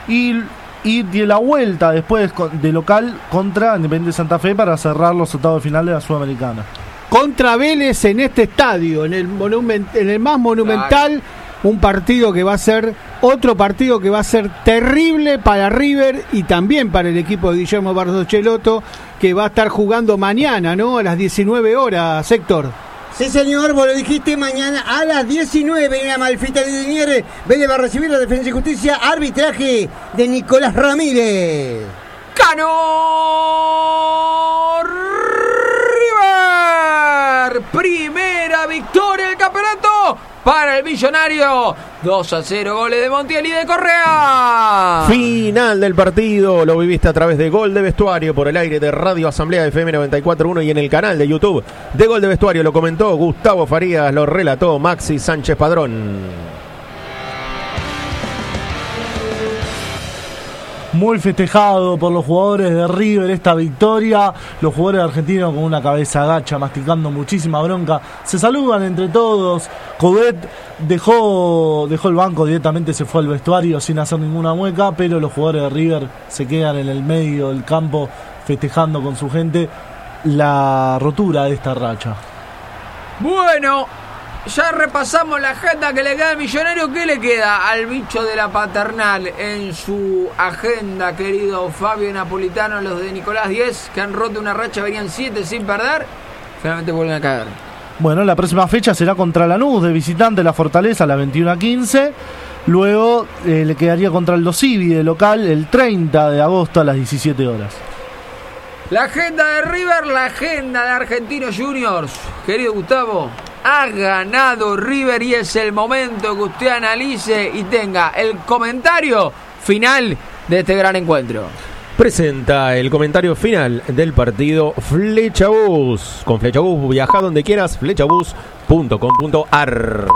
y de la vuelta después de local contra Independiente Santa Fe para cerrar los octavos de final de la Sudamericana. Contra Vélez en este estadio, en el más monumental, un partido que va a ser otro partido que va a ser terrible para River y también para el equipo de Guillermo Barzochelotto, que va a estar jugando mañana, ¿no? A las 19 horas, Héctor. Sí, señor, vos lo dijiste, mañana a las 19 en la Malfita de Liniers. Vélez va a recibir la Defensa y Justicia, arbitraje de Nicolás Ramírez. ¡Ganó River! Primera victoria del campeonato para el millonario. 2-0, goles de Montiel y de Correa. Final del partido, lo viviste a través de Gol de Vestuario por el aire de Radio Asamblea FM 94.1 y en el canal de YouTube de Gol de Vestuario. Lo comentó Gustavo Farías, lo relató Maxi Sánchez Padrón. Muy festejado por los jugadores de River esta victoria. Los jugadores argentinos con una cabeza agacha, masticando muchísima bronca. Se saludan entre todos. Coudet dejó el banco, directamente se fue al vestuario sin hacer ninguna mueca, pero los jugadores de River se quedan en el medio del campo festejando con su gente la rotura de esta racha. Bueno, ya repasamos la agenda que le queda al millonario. ¿Qué le queda al bicho de la Paternal en su agenda, querido Fabio Napolitano? Los de Nicolás Díez, que han roto una racha, venían 7 sin perder, finalmente vuelven a caer. Bueno, la próxima fecha será contra Lanús, de visitante, la Fortaleza, a las 21:15. Luego le quedaría contra el Dosivi de local el 30 de agosto a las 17 horas. La agenda de River, la agenda de Argentinos Juniors. Querido Gustavo, ha ganado River y es el momento que usted analice y tenga el comentario final de este gran encuentro. Presenta el comentario final del partido Flechabús. Con Flechabús viaja donde quieras, flechabús.com.ar.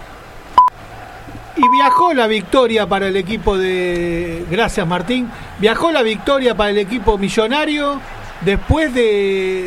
Y viajó la victoria para el equipo de... Gracias, Martín. Viajó la victoria para el equipo millonario después de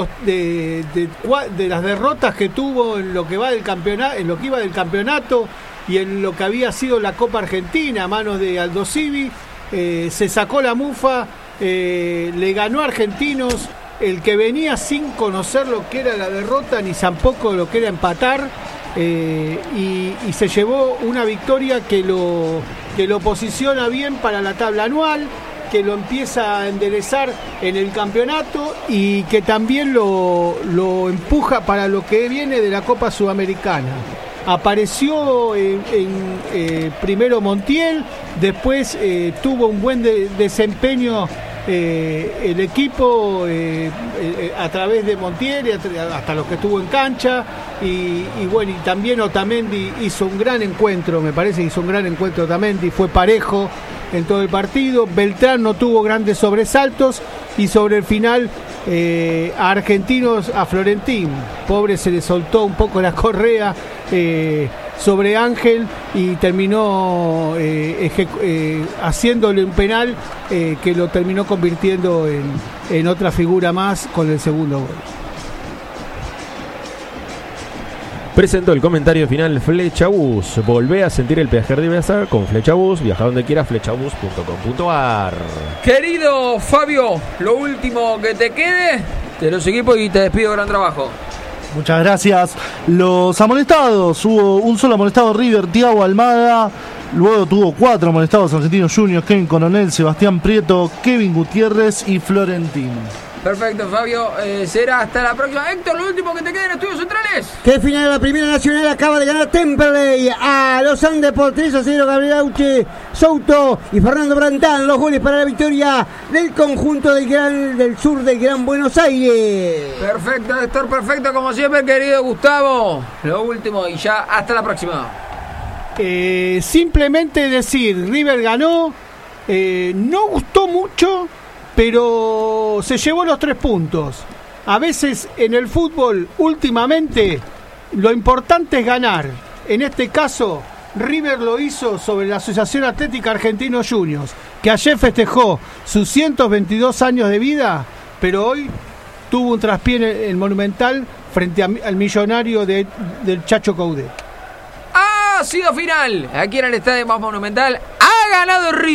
las derrotas que tuvo en lo que va del campeonato, en lo que iba del campeonato y en lo que había sido la Copa Argentina a manos de Aldo Civi. Se sacó la mufa, le ganó a Argentinos, el que venía sin conocer lo que era la derrota ni tampoco lo que era empatar, y se llevó una victoria que lo posiciona bien para la tabla anual, que lo empieza a enderezar en el campeonato y que también lo empuja para lo que viene de la Copa Sudamericana. Apareció primero Montiel, después tuvo un buen desempeño el equipo a través de Montiel, hasta los que estuvo en cancha, y bueno, y también Otamendi hizo un gran encuentro, me parece que hizo un gran encuentro Otamendi, fue parejo en todo el partido. Beltrán no tuvo grandes sobresaltos y sobre el final a Argentinos, a Florentín, pobre, se le soltó un poco la correa sobre Ángel y terminó haciéndole un penal que lo terminó convirtiendo en otra figura más con el segundo gol. Presentó el comentario final Flechabús. Volvé a sentir el viaje de viajar con Flechabús. Viaja donde quieras, flechabús.com.ar. Querido Fabio, lo último que te quede de los equipos y te despido, gran trabajo. Muchas gracias. Los amonestados, hubo un solo amonestado River, Thiago Almada. Luego tuvo 4 amonestados Argentinos Juniors, Kevin Coronel, Sebastián Prieto, Kevin Gutiérrez y Florentín. Perfecto, Fabio. Será hasta la próxima. Héctor, lo último que te queda en Estudios Centrales. Que final de la Primera Nacional acaba de ganar Temperley a los Andes por 3-0. Gabriel Auche, Souto y Fernando Brantán. Los goles para la victoria del conjunto del sur del Gran Buenos Aires. Perfecto, Héctor, perfecto. Como siempre, querido Gustavo. Lo último y ya hasta la próxima. Simplemente decir, River ganó. No gustó mucho, pero se llevó los 3 puntos. A veces en el fútbol, últimamente, lo importante es ganar. En este caso, River lo hizo sobre la Asociación Atlética Argentinos Juniors, que ayer festejó sus 122 años de vida, pero hoy tuvo un traspié en el Monumental frente al millonario del Chacho Coudet. Ha sido final. Aquí en el estadio más monumental. Ha ganado River.